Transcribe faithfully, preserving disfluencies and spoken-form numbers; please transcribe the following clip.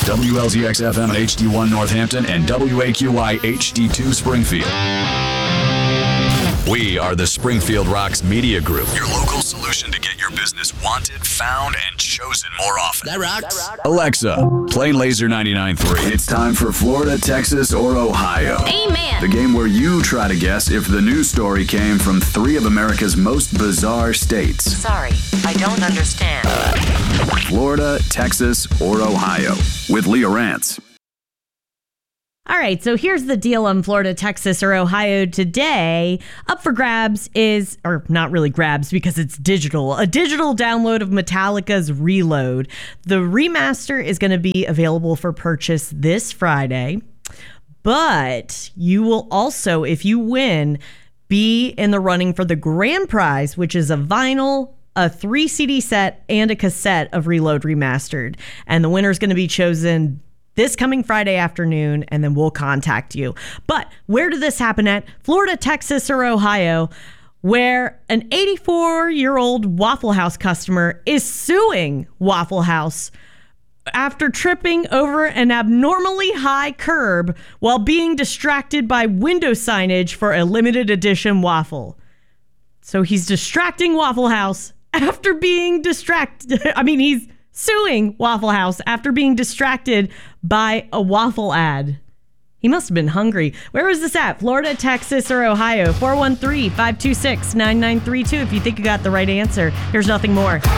W L Z X F M H D one Northampton and W A Q Y H D two Springfield. We are the Springfield Rocks Media Group, your local solution to get your business wanted, found, and chosen more often. That rocks. Alexa, play Laser ninety-nine point three. It's time for Florida, Texas, or Ohio. Amen. The game where you try to guess if the news story came from three of America's most bizarre states. Sorry, I don't understand. Florida, Texas, or Ohio with Leah Rance. All right, so here's the deal on Florida, Texas, or Ohio today. Up for grabs is, or not really grabs because it's digital, a digital download of Metallica's Reload. The remaster is going to be available for purchase this Friday, but you will also, if you win, be in the running for the grand prize, which is a vinyl, a three C D set, and a cassette of Reload Remastered. And the winner is going to be chosen this coming Friday afternoon, and then we'll contact you. But where did this happen at? Florida, Texas, or Ohio, where an eighty-four-year-old Waffle House customer is suing Waffle House after tripping over an abnormally high curb while being distracted by window signage for a limited edition waffle. So he's distracting Waffle House after being distracted. I mean, he's suing Waffle House after being distracted by a waffle ad. He must have been hungry. Where was this at? Florida, Texas, or Ohio? four one three, five two six, nine nine three two if you think you got the right answer. Here's nothing more.